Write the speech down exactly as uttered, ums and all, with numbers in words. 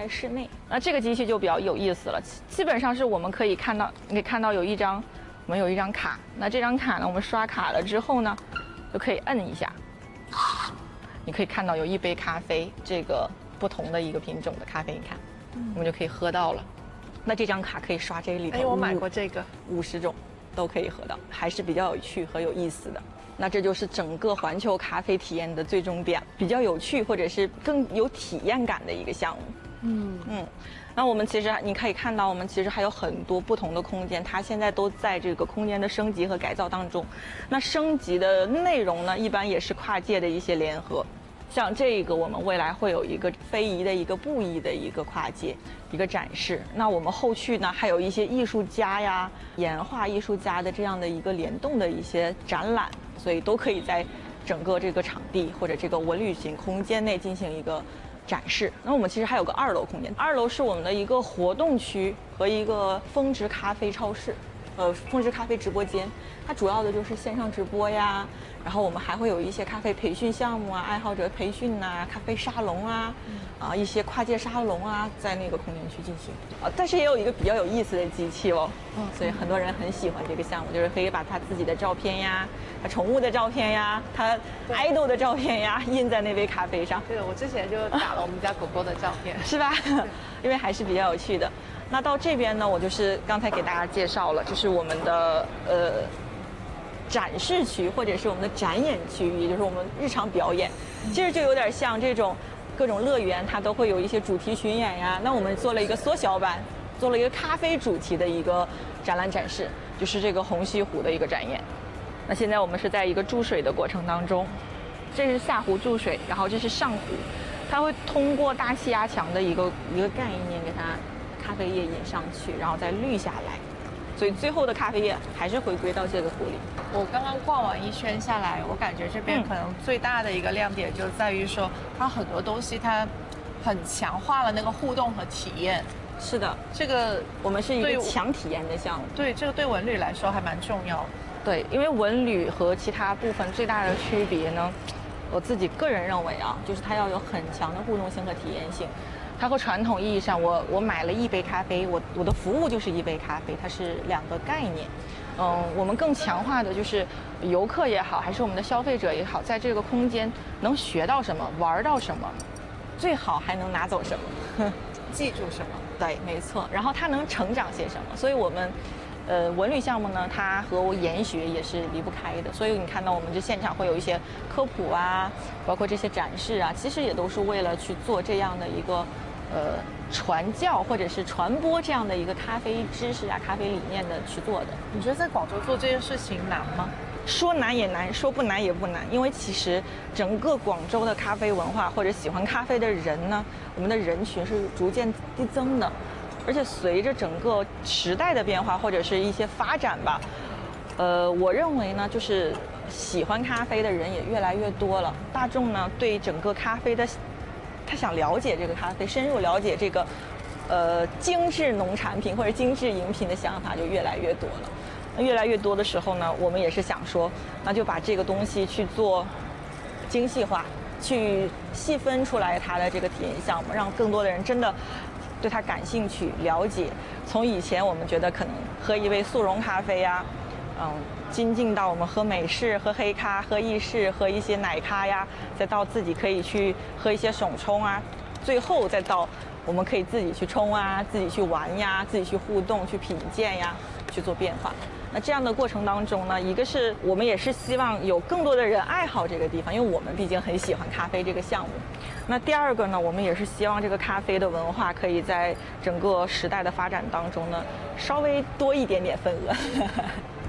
在室内。那这个机器就比较有意思了，基本上是我们可以看到，你可以看到有一张，我们有一张卡。那这张卡呢，我们刷卡了之后呢，就可以摁一下，你可以看到有一杯咖啡，这个不同的一个品种的咖啡，你看，我们就可以喝到了。那这张卡可以刷这里头， 哎，我买过这个， 五十种都可以喝到，还是比较有趣和有意思的。那这就是整个环球咖啡体验的最终点，比较有趣或者是更有体验感的一个项目。嗯嗯，那我们其实你可以看到，我们其实还有很多不同的空间，它现在都在这个空间的升级和改造当中。那升级的内容呢，一般也是跨界的一些联合。像这个，我们未来会有一个非遗的一个布艺的一个跨界一个展示。那我们后续呢，还有一些艺术家呀、岩画艺术家的这样的一个联动的一些展览，所以都可以在整个这个场地或者这个文旅行空间内进行一个展示。那我们其实还有个二楼空间，二楼是我们的一个活动区和一个峰值咖啡超市。呃，峰值咖啡直播间，它主要的就是线上直播呀，然后我们还会有一些咖啡培训项目啊，爱好者培训呐、咖啡沙龙啊，啊一些跨界沙龙啊，在那个空间去进行。啊，但是也有一个比较有意思的机器哦，嗯，所以很多人很喜欢这个项目，就是可以把他自己的照片呀、他宠物的照片呀、他 idol 的照片呀印在那杯咖啡上。 对，我之前就打了我们家狗狗的照片， 是吧？因为还是比较有趣的。那到这边呢，我就是刚才给大家介绍了，就是我们的呃展示区或者是我们的展演区域，也就是我们日常表演，其实就有点像这种各种乐园，它都会有一些主题巡演呀。那我们做了一个缩小版，做了一个咖啡主题的一个展览展示，就是这个红西湖的一个展演。那现在我们是在一个注水的过程当中，这是下湖注水，然后这是上湖，它会通过大气压强的一个一个概念给它。咖啡液引上去，然后再滤下来，所以最后的咖啡液还是回归到这个壶里。 我刚刚逛完一圈下来，我感觉这边可能最大的一个亮点就在于说，它很多东西它很强化了那个互动和体验。 是的， 这个我们是一个强体验的项目。 对，这个对文旅来说还蛮重要的。 对，因为文旅和其他部分最大的区别呢，我自己个人认为啊，就是它要有很强的互动性和体验性。它和传统意义上，我我买了一杯咖啡，我我的服务就是一杯咖啡，它是两个概念。嗯，我们更强化的就是游客也好，还是我们的消费者也好，在这个空间能学到什么，玩到什么，最好还能拿走什么， 记住什么。 对，没错。然后它能成长些什么？所以我们，呃，文旅项目呢，它和研学也是离不开的。所以你看到我们这现场会有一些科普啊，包括这些展示啊，其实也都是为了去做这样的一个。呃，传教或者是传播这样的一个咖啡知识啊、咖啡理念的去做的。 你觉得在广州做这件事情难吗？ 说难也难，说不难也不难，因为其实整个广州的咖啡文化或者喜欢咖啡的人呢，我们的人群是逐渐递增的，而且随着整个时代的变化或者是一些发展吧，呃，我认为呢，就是喜欢咖啡的人也越来越多了，大众呢对整个咖啡的。他想了解这个咖啡，深入了解这个，呃，精致农产品或者精致饮品的想法就越来越多了。那越来越多的时候呢，我们也是想说，那就把这个东西去做精细化，去细分出来它的这个体验项目，让更多的人真的对它感兴趣、了解。从以前我们觉得可能喝一杯速溶咖啡呀、啊，嗯。精进到我们喝美式、喝黑咖、喝意式、喝一些奶咖呀，再到自己可以去喝一些手冲啊，最后再到我们可以自己去冲啊、自己去玩呀、自己去互动、去品鉴呀，去做变化。那这样的过程当中呢，一个是我们也是希望有更多的人爱好这个地方，因为我们毕竟很喜欢咖啡这个项目。那第二个呢，我们也是希望这个咖啡的文化可以在整个时代的发展当中呢，稍微多一点点份额。